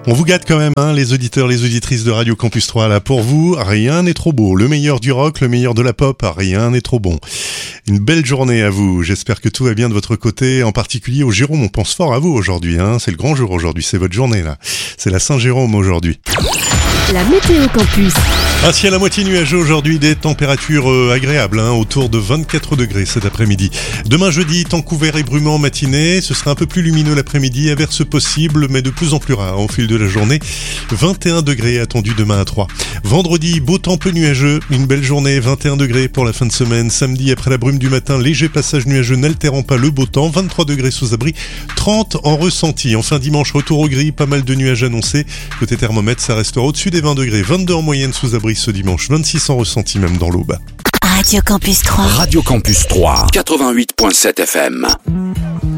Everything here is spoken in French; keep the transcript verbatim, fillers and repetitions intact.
On vous gâte quand même, hein, les auditeurs, les auditrices de Radio Campus trois, là, pour vous, rien n'est trop beau. Le meilleur du rock, le meilleur de la pop, rien n'est trop bon. Une belle journée à vous. J'espère que tout va bien de votre côté, en particulier au Jérôme. On pense fort à vous aujourd'hui, hein. C'est le grand jour aujourd'hui, c'est votre journée, là. C'est la Saint-Jérôme aujourd'hui. La météo campus. Un ciel à moitié nuageux aujourd'hui, des températures euh, agréables, hein, autour de vingt-quatre degrés cet après-midi. Demain jeudi, temps couvert et brumant en matinée, ce sera un peu plus lumineux l'après-midi, averses possibles, mais de plus en plus rares au fil de la journée. vingt et un degrés attendus demain à Troyes. Vendredi, beau temps peu nuageux, une belle journée, vingt et un degrés pour la fin de semaine. Samedi, après la brume du matin, léger passage nuageux n'altérant pas le beau temps, vingt-trois degrés sous abri, trente en ressenti. Enfin dimanche, retour au gris, pas mal de nuages annoncés. Côté thermomètre, ça restera au-dessus des vingt degrés, vingt-deux en moyenne sous abri ce dimanche, vingt-six en ressenti même dans l'Aube. Radio Campus trois. Radio Campus trois, quatre-vingt-huit virgule sept F M.